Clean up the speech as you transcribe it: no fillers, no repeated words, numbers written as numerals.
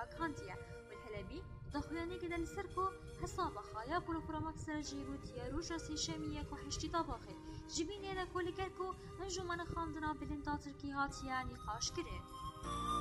كانديا والهلبي دخوياني كده لسركو حساب خايا بروغرامك سرجيرو تياروجا سيشامية كوحشتي طباخي جبيني لكو لكركو انجو من خاندنا بلندا تركي هاتيا نقاش كرين